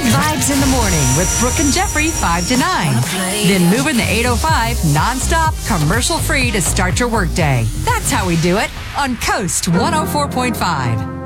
vibes in the morning with Brooke and Jeffrey 5 to 9. Then moving the 805 nonstop, commercial free to start your workday. That's how we do it on Coast 104.5.